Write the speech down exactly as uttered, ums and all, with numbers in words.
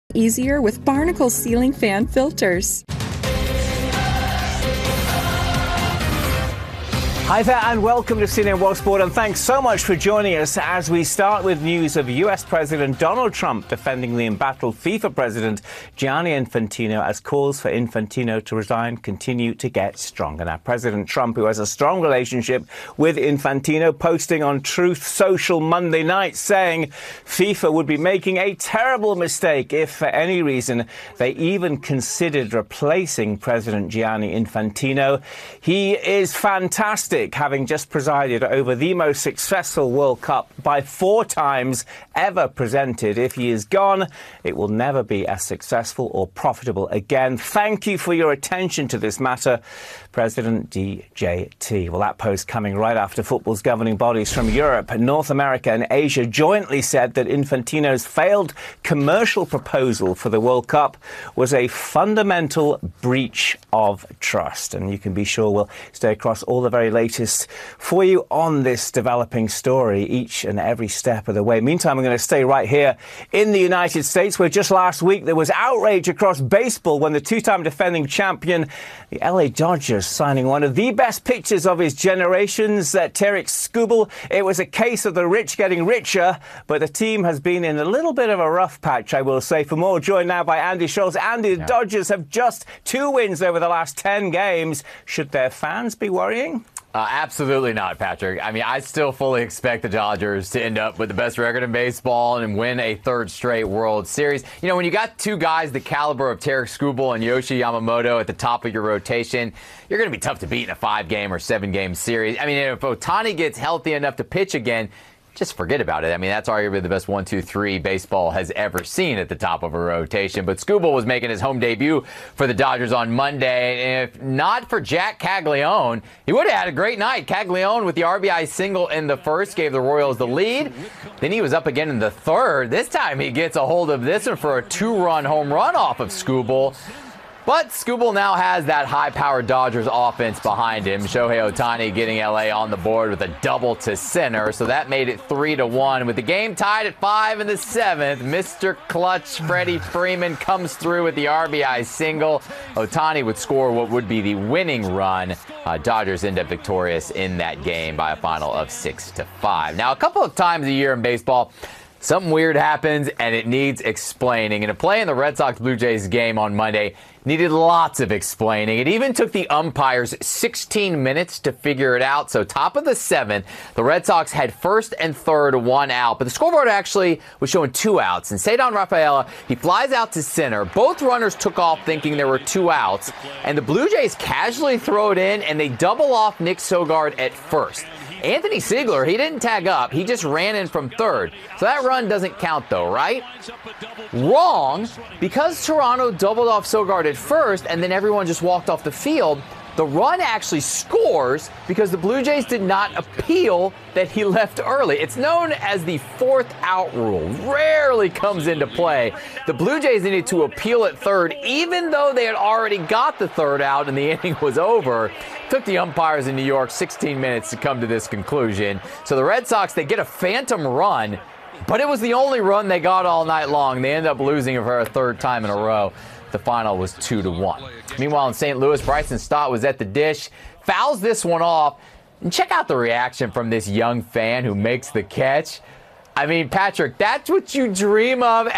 Easier with Barnacle ceiling fan filters. Hi there and welcome to C N N World Sport, and thanks so much for joining us as we start with news of U S President Donald Trump defending the embattled FIFA President Gianni Infantino as calls for Infantino to resign continue to get stronger. Now, President Trump, who has a strong relationship with Infantino, posting on Truth Social Monday night saying FIFA would be making a terrible mistake if for any reason they even considered replacing President Gianni Infantino. He is fantastic, having just presided over the most successful World Cup by four times ever presented. If he is gone, it will never be as successful or profitable again. Thank you for your attention to this matter, President D J T. Well, that post coming right after football's governing bodies from Europe, North America and Asia jointly said that Infantino's failed commercial proposal for the World Cup was a fundamental breach of trust. And you can be sure we'll stay across all the very latest for you on this developing story each and every step of the way. Meantime, we're going to stay right here in the United States, where just last week there was outrage across baseball when the two-time defending champion, the L A Dodgers, signing one of the best pitchers of his generations, uh, Tarik Skubal. It was a case of the rich getting richer, but the team has been in a little bit of a rough patch, I will say. For more, joined now by Andy Schultz. Andy, the yeah. Dodgers have just two wins over the last ten games. Should their fans be worrying? Uh, absolutely not, Patrick. I mean, I still fully expect the Dodgers to end up with the best record in baseball and win a third straight World Series. You know, when you got two guys the caliber of Tarik Skubal and Yoshi Yamamoto at the top of your rotation, you're going to be tough to beat in a five-game or seven-game series. I mean, if Ohtani gets healthy enough to pitch again, just forget about it. I mean, that's arguably the best one two three baseball has ever seen at the top of a rotation. But Skubal was making his home debut for the Dodgers on Monday. And if not for Jack Caglione, he would have had a great night. Caglione with the R B I single in the first gave the Royals the lead. Then he was up again in the third. This time he gets a hold of this one for a two-run home run off of Skubal. But Skubal now has that high-powered Dodgers offense behind him. Shohei Ohtani getting L A on the board with a double to center, so that made it three to one. With the game tied at five in the seventh, Mister Clutch Freddie Freeman comes through with the R B I single. Ohtani would score what would be the winning run. Uh, Dodgers end up victorious in that game by a final of six to five. Now, a couple of times a year in baseball, something weird happens, and it needs explaining. And a play in the Red Sox-Blue Jays game on Monday needed lots of explaining. It even took the umpires sixteen minutes to figure it out. So top of the seventh, the Red Sox had first and third, one out. But the scoreboard actually was showing two outs. And Ceddanne Rafaela, he flies out to center. Both runners took off thinking there were two outs. And the Blue Jays casually throw it in, and they double off Nick Sogard at first. Anthony Siegler, he didn't tag up. He just ran in from third. So that run doesn't count, though, right? Wrong. Because Toronto doubled off Sogard at first and then everyone just walked off the field, the run actually scores because the Blue Jays did not appeal that he left early. It's known as the fourth out rule. Rarely comes into play. The Blue Jays needed to appeal at third, even though they had already got the third out and the inning was over. Took the umpires in New York sixteen minutes to come to this conclusion. So the Red Sox, they get a phantom run, but it was the only run they got all night long. They end up losing for a third time in a row. The final was two to one. Meanwhile, in Saint Louis, Bryson Stott was at the dish, fouls this one off. And check out the reaction from this young fan who makes the catch. I mean, Patrick, that's what you dream of